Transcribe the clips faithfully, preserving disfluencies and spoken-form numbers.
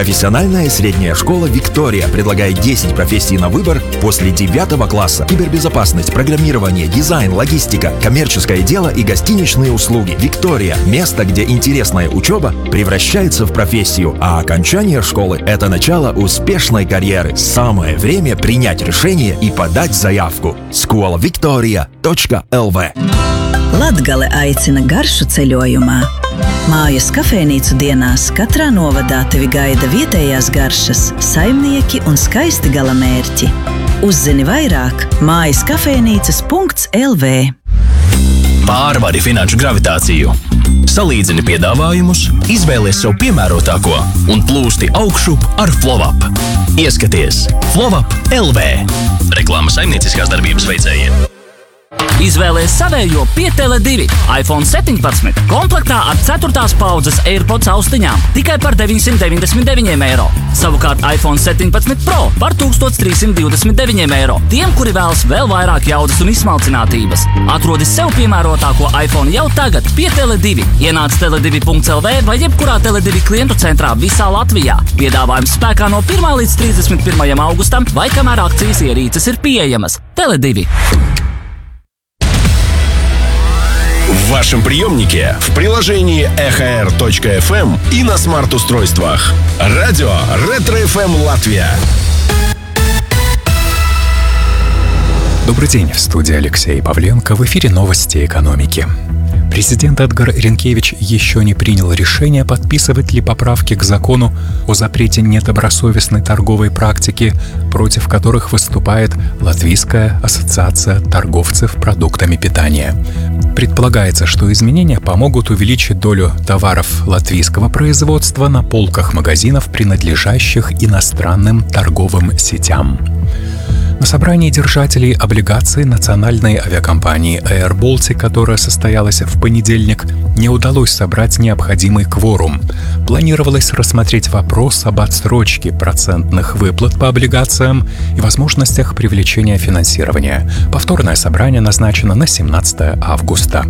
Профессиональная средняя школа «Виктория» предлагает десять профессий на выбор после девятого класса. Кибербезопасность, программирование, дизайн, логистика, коммерческое дело и гостиничные услуги. «Виктория» – место, где интересная учеба превращается в профессию, а окончание школы – это начало успешной карьеры. Самое время принять решение и подать заявку. скола виктория точка эл ви. Latgale aicina garšu ceļojumā. Mājas kafejnīcu dienās katrā novadā tevi gaida vietējās garšas, saimnieki un skaisti galamērķi. Uzzini vairāk mājas kafejnīcas punkts el vē. Pārvari finanšu gravitāciju. Salīdzini piedāvājumus, izvēlies sev piemērotāko un plūsti augšup ar FlowUp. Ieskaties FlowUp punkts el vē. Reklāma saimnieciskās darbības veicējiem. Izvēlies savējo pie Tele divi. iPhone septiņpadsmit komplektā ar ceturtās paudzes AirPods austiņām tikai par deviņsimt deviņdesmit deviņiem eiro. Savukārt iPhone septiņpadsmit Pro par tūkstoš trīs simt divdesmit deviņiem eiro. Tiem, kuri vēlas vēl vairāk jaudas un izsmalcinātības. Atrodi sev piemērotāko iPhone jau tagad pie Tele divi. Ienāc tele divi punkts el vē vai jebkurā Tele divi klientu centrā visā Latvijā. Piedāvājums spēkā no pirmā līdz trīsdesmit pirmajam augustam vai kamēr akcijas ierīces ir pieejamas. Tele divi. В вашем приемнике, в приложении эх эр точка эф эм и на смарт-устройствах. Радио Ретро-эф эм Латвия. Добрый день, в студии Алексей Павленко, в эфире новости экономики. Президент Эдгар Ринкевич еще не принял решение, подписывать ли поправки к закону о запрете недобросовестной торговой практики, против которых выступает Латвийская ассоциация торговцев продуктами питания. Предполагается, что изменения помогут увеличить долю товаров латвийского производства на полках магазинов, принадлежащих иностранным торговым сетям. На собрании держателей облигаций национальной авиакомпании Air Baltic, которое состоялось в понедельник, не удалось собрать необходимый кворум. Планировалось рассмотреть вопрос об отсрочке процентных выплат по облигациям и возможностях привлечения финансирования. Повторное собрание назначено на семнадцатое августа.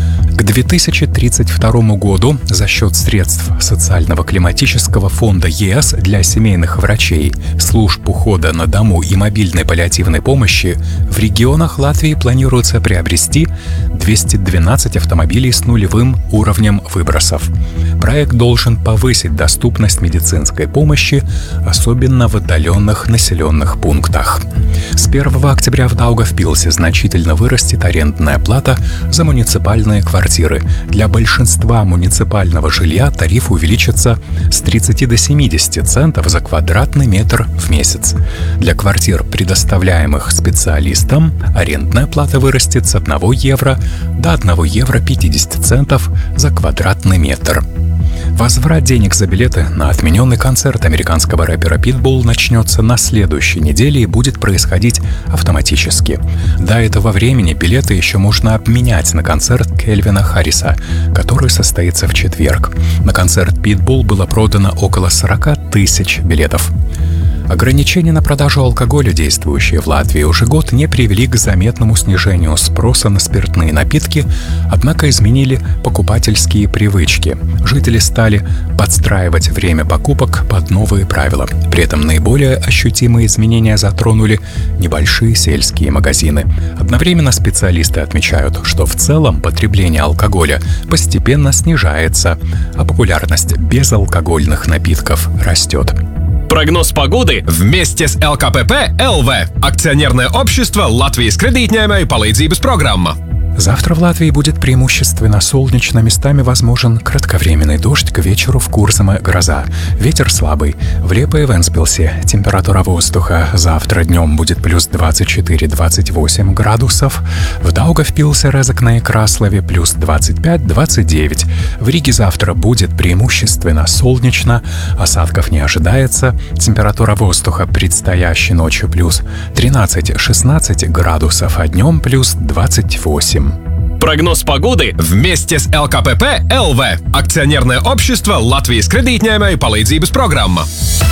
К две тысячи тридцать второму году за счет средств Социального климатического фонда ЕС для семейных врачей, служб ухода на дому и мобильной паллиативной помощи в регионах Латвии планируется приобрести двести двенадцать автомобилей с нулевым уровнем выбросов. Проект должен повысить доступность медицинской помощи, особенно в отдаленных населенных пунктах. С первого октября в Даугавпилсе значительно вырастет арендная плата за муниципальные квартиры. Для большинства муниципального жилья тариф увеличится с тридцати до семидесяти центов за квадратный метр в месяц. Для квартир, предоставляемых специалистам, арендная плата вырастет с одного евро до одного евро пятидесяти центов за квадратный метр. Возврат денег за билеты на отмененный концерт американского рэпера Pitbull начнется на следующей неделе и будет происходить автоматически. До этого времени билеты еще можно обменять на концерт Кельвина Харриса, который состоится в четверг. На концерт Pitbull было продано около сорок тысяч билетов. Ограничения на продажу алкоголя, действующие в Латвии уже год, не привели к заметному снижению спроса на спиртные напитки, однако изменили покупательские привычки. Жители стали подстраивать время покупок под новые правила. При этом наиболее ощутимые изменения затронули небольшие сельские магазины. Одновременно специалисты отмечают, что в целом потребление алкоголя постепенно снижается, а популярность безалкогольных напитков растет. Прогноз погоды вместе с эл ка пэ пэ эл ви. Акционерное общество Латвijas kredītņēmēju palīdzības программа. Завтра в Латвии будет преимущественно солнечно, местами возможен кратковременный дождь, к вечеру в Курзаме гроза. Ветер слабый. В Лепе и Вентспилсе температура воздуха завтра днем будет плюс двадцать четыре - двадцать восемь градусов. В Даугавпилсе, Резекне и Краслове плюс двадцать пять - двадцать девять. В Риге завтра будет преимущественно солнечно, осадков не ожидается. Температура воздуха предстоящей ночью плюс тринадцать - шестнадцать градусов, а днем плюс двадцать восемь. Прогноз погоды вместе с эл ка пэ пэ эл ви. Акционерное общество Латвijas kredītņēmēju palīdzības программа.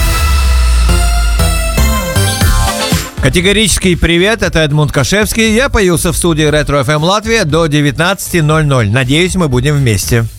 Категорический привет, это Эдмунд Кашевский. Я появился в студии Ретро-эф эм Латвия до девятнадцати ноль ноль. Надеюсь, мы будем вместе.